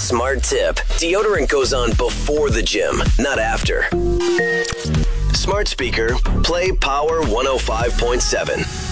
smart tip. Deodorant goes on before the gym, not after. Smart speaker, play Power 105.7.